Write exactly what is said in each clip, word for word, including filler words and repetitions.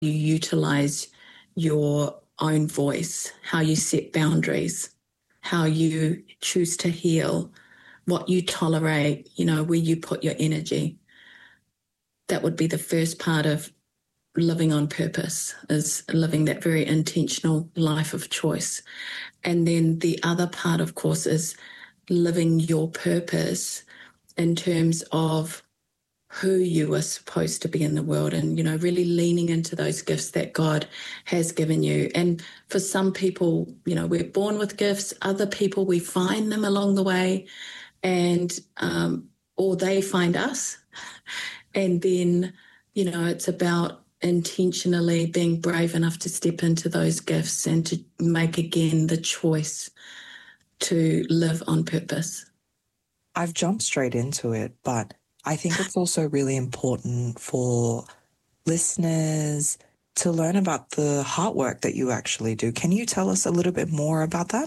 you utilize your own voice, how you set boundaries, how you choose to heal, what you tolerate, you know, where you put your energy. That would be the first part of living on purpose, is living that very intentional life of choice. And then the other part, of course, is living your purpose in terms of who you are supposed to be in the world, and, you know, really leaning into those gifts that God has given you. And for some people, you know, we're born with gifts. Other people, we find them along the way, and um, or they find us. And then, you know, it's about intentionally being brave enough to step into those gifts and to make again the choice to live on purpose. I've jumped straight into it, but I think it's also really important for listeners to learn about the heart work that you actually do. Can you tell us a little bit more about that?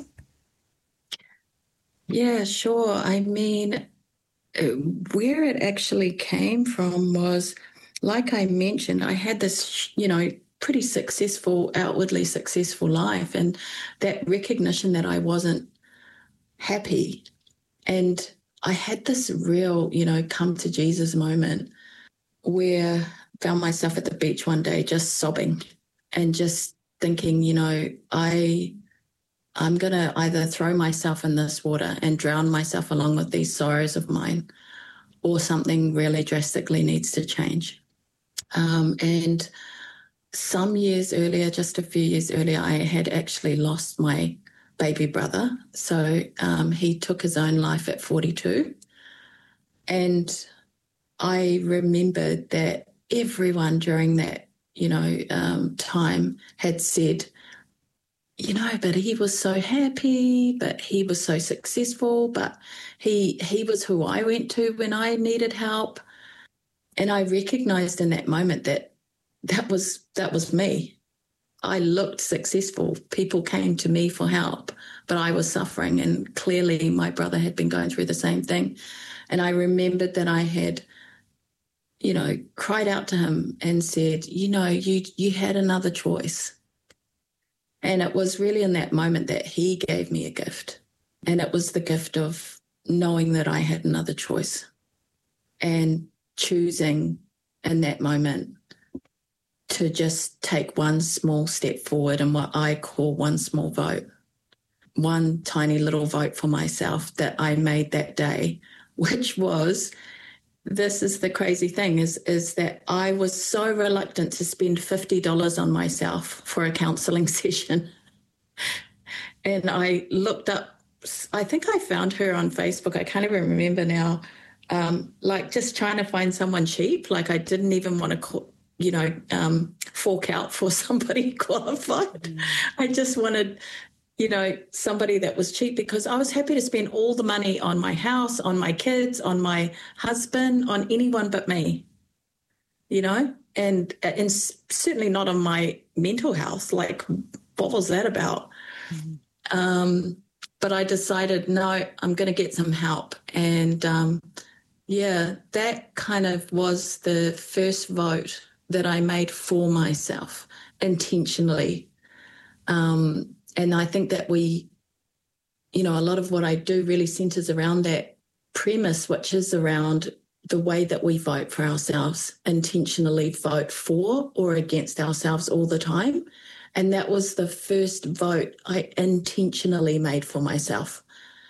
Yeah, sure. I mean, where it actually came from was, like I mentioned, I had this, you know, pretty successful, outwardly successful life, and that recognition that I wasn't happy. And I had this real, you know, come to Jesus moment where I found myself at the beach one day just sobbing and just thinking, you know, I, I'm going to either throw myself in this water and drown myself along with these sorrows of mine, or something really drastically needs to change. Um, and some years earlier, just a few years earlier, I had actually lost my baby brother. So um, he took his own life at forty-two. And I remembered that everyone during that, you know, um, time had said, you know, but he was so happy, but he was so successful, but he he was who I went to when I needed help. And I recognized in that moment that that was that was me. I looked successful. People came to me for help, but I was suffering, and clearly my brother had been going through the same thing. And I remembered that I had, you know, cried out to him and said, you know, you you had another choice. And it was really in that moment that he gave me a gift. And it was the gift of knowing that I had another choice and choosing in that moment to just take one small step forward and what I call one small vote, one tiny little vote for myself that I made that day, which was, this is the crazy thing, is, is that I was so reluctant to spend fifty dollars on myself for a counselling session. And I looked up, I think I found her on Facebook. I can't even remember now, um, like just trying to find someone cheap. Like I didn't even want to call, you know, um, fork out for somebody qualified. Mm. I just wanted, you know, somebody that was cheap, because I was happy to spend all the money on my house, on my kids, on my husband, on anyone but me, you know, and, and certainly not on my mental health. Like, what was that about? Mm-hmm. Um, but I decided, no, I'm going to get some help. And, um, yeah, that kind of was the first vote that I made for myself intentionally. Um, and I think that we, you know, a lot of what I do really centers around that premise, which is around the way that we vote for ourselves, intentionally vote for or against ourselves all the time. And that was the first vote I intentionally made for myself,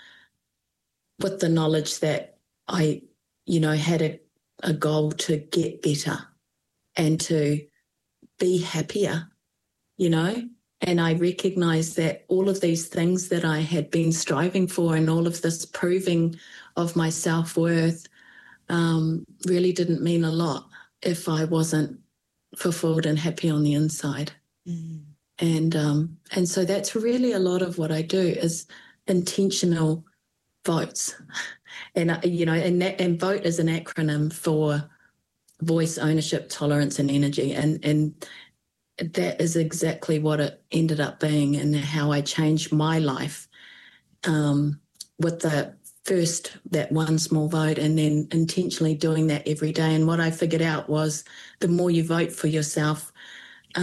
with the knowledge that I, you know, had a, a goal to get better and to be happier, you know. And I recognized that all of these things that I had been striving for and all of this proving of my self-worth um, really didn't mean a lot if I wasn't fulfilled and happy on the inside. Mm. And um, and so that's really a lot of what I do, is intentional votes. And, uh, you know, and, that, and VOTE is an acronym for voice, ownership, tolerance, and energy. And, and that is exactly what it ended up being, and how I changed my life um, with the first, that one small vote, and then intentionally doing that every day. And what I figured out was, the more you vote for yourself,